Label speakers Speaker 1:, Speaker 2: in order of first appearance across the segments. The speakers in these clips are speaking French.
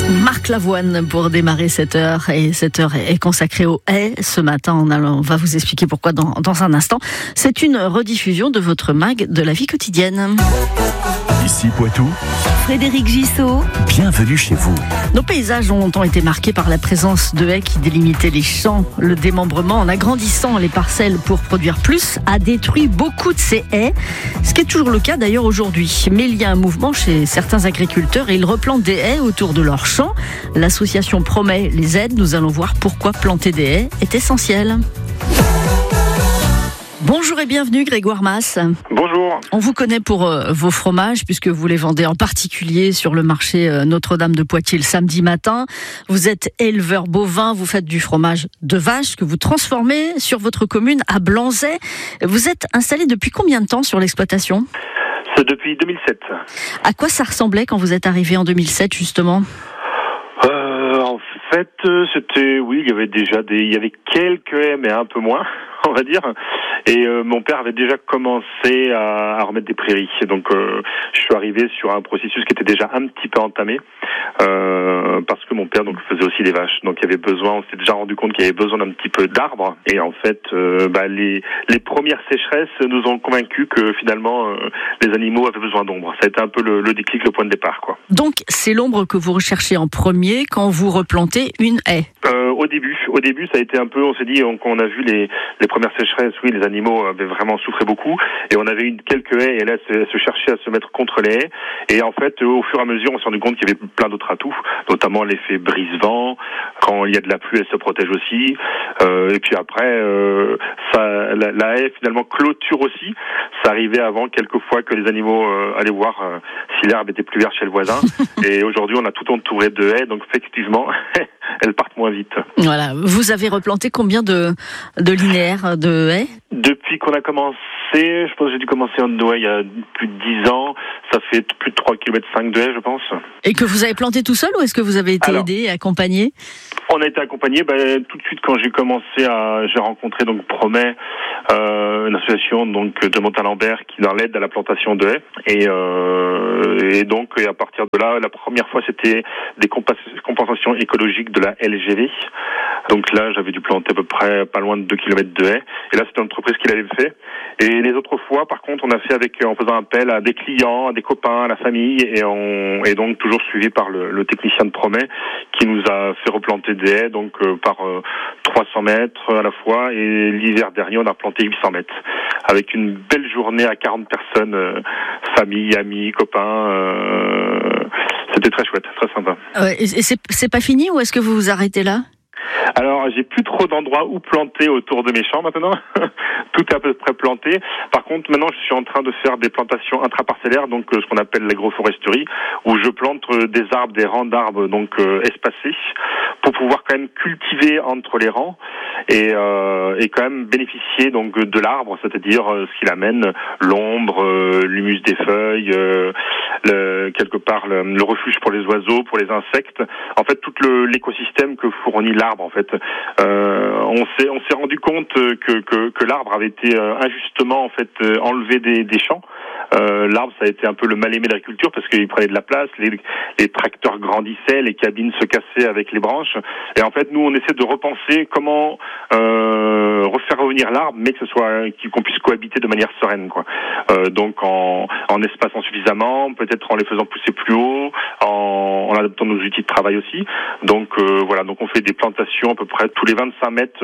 Speaker 1: Marc Lavoine pour démarrer cette heure, et cette heure est consacrée aux haies. Ce matin, on va vous expliquer pourquoi dans un instant. C'est une rediffusion de votre mag de la vie quotidienne.
Speaker 2: Ici Poitou,
Speaker 1: Frédéric Gissot.
Speaker 2: bienvenue chez vous.
Speaker 1: Nos paysages ont longtemps été marqués par la présence de haies qui délimitaient les champs. Le démembrement, en agrandissant les parcelles pour produire plus, a détruit beaucoup de ces haies, ce qui est toujours le cas d'ailleurs aujourd'hui. Mais il y a un mouvement chez certains agriculteurs et ils replantent des haies autour de leurs champs. L'association Promet les aide. Nous allons voir pourquoi planter des haies est essentiel. Bonjour et bienvenue Grégoire Mas.
Speaker 3: Bonjour.
Speaker 1: On vous connaît pour vos fromages puisque vous les vendez en particulier sur le marché Notre-Dame de Poitiers le samedi matin. Vous êtes éleveur bovin, vous faites du fromage de vache que vous transformez sur votre commune à Blanzey. Vous êtes installé depuis combien de temps sur l'exploitation ?
Speaker 3: C'est depuis 2007.
Speaker 1: À quoi ça ressemblait quand vous êtes arrivé en 2007 justement ?
Speaker 3: En fait, il y avait quelques haies, mais un peu moins, on va dire. Et mon père avait déjà commencé à remettre des prairies. Donc, je suis arrivé sur un processus qui était déjà un petit peu entamé, parce que mon père faisait aussi des vaches. Donc, il y avait besoin. On s'est déjà rendu compte qu'il y avait besoin d'un petit peu d'arbres. Et en fait, les premières sécheresses nous ont convaincus que finalement, les animaux avaient besoin d'ombre. Ça a été un peu le déclic, le point de départ, quoi.
Speaker 1: Donc, c'est l'ombre que vous recherchez en premier quand vous replantez une haie.
Speaker 3: Au début, ça a été un peu, on s'est dit, quand on a vu les premières sécheresses, oui, les animaux avaient vraiment souffert beaucoup, et on avait eu quelques haies, et là, se cherchait à se mettre contre les haies, et en fait, au fur et à mesure, on s'est rendu compte qu'il y avait plein d'autres atouts, notamment l'effet brise-vent, quand il y a de la pluie, elle se protège aussi, et puis après, la haie, finalement, clôture aussi. Ça arrivait avant, quelquefois, que les animaux allaient voir si l'herbe était plus verte chez le voisin, et aujourd'hui, on a tout entouré de haies, donc effectivement, elles partent moins vite.
Speaker 1: Voilà. Vous avez replanté combien de linéaires de haies ?
Speaker 3: Depuis qu'on a commencé, je pense que j'ai dû commencer en Noël il y a plus de 10 ans. Ça fait plus de 3,5 km de haies, je pense. Et
Speaker 1: que vous avez planté tout seul ou est-ce que vous avez été aidé, accompagné ?
Speaker 3: On a été accompagné. Tout de suite quand j'ai commencé j'ai rencontré donc Promet, une association de Montalembert qui dans l'aide à la plantation de haies. Et donc à partir de là, la première fois c'était des compensations écologiques de la LGV. Donc là, j'avais dû planter à peu près pas loin de 2 km de haies. Et là, c'était une entreprise qui l'avait fait. Et les autres fois, par contre, on a fait en faisant appel à des clients, à des copains, à la famille, et donc toujours suivi par le technicien de Promet qui nous a fait replanter des haies, donc par 300 mètres à la fois. Et l'hiver dernier, on a planté 800 mètres avec une belle journée à 40 personnes, famille, amis, copains. C'était très chouette, très sympa.
Speaker 1: Et c'est pas fini ou est-ce que vous vous arrêtez là ?
Speaker 3: Alors, j'ai plus trop d'endroits où planter autour de mes champs maintenant. Tout est à peu près planté. Par contre, maintenant, je suis en train de faire des plantations intraparcellaires, donc ce qu'on appelle l'agroforesterie, où je plante des arbres, des rangs d'arbres, donc espacés, pour pouvoir quand même cultiver entre les rangs et quand même bénéficier donc de l'arbre, c'est-à-dire ce qu'il amène, l'ombre, l'humus des feuilles, quelque part le refuge pour les oiseaux, pour les insectes. En fait, tout l'écosystème que fournit l'arbre, en fait. On s'est rendu compte que l'arbre avait été injustement en fait enlevé des champs. L'arbre, ça a été un peu le mal-aimé de l'agriculture parce qu'il prenait de la place, les tracteurs grandissaient, les cabines se cassaient avec les branches. Et en fait, nous, on essaie de repenser comment refaire revenir l'arbre, mais qu'on puisse cohabiter de manière sereine, quoi. Donc en espaçant suffisamment, peut-être en les faisant pousser plus haut, en adaptant nos outils de travail aussi. Donc voilà, donc on fait des plantations à peu près tous les 25 mètres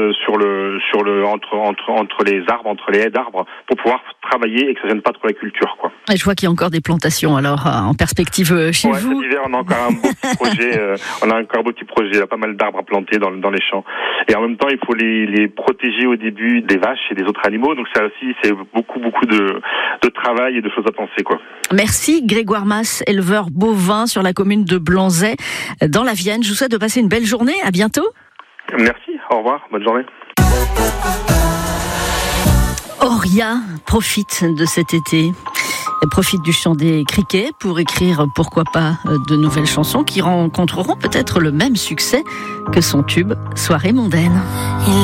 Speaker 3: entre les arbres, entre les haies d'arbres, pour pouvoir travailler et que ça gêne pas trop la culture, quoi.
Speaker 1: Et je vois qu'il y a encore des plantations alors en perspective chez vous.
Speaker 3: Cet hiver, on a encore un beau petit projet. On a encore un beau petit projet. Il y a pas mal d'arbres à planter dans les champs. Et en même temps, il faut les protéger au début des vaches et des autres animaux. Donc ça aussi, c'est beaucoup de travail et de choses à penser, quoi.
Speaker 1: Merci Grégoire Mas, éleveur bovin sur la commune de Blanzey dans la Vienne. Je vous souhaite de passer une belle journée. À bientôt.
Speaker 3: Merci. Au revoir. Bonne journée.
Speaker 1: Auria profite de cet été. Elle profite du chant des criquets pour écrire, pourquoi pas, de nouvelles chansons qui rencontreront peut-être le même succès que son tube Soirée mondaine.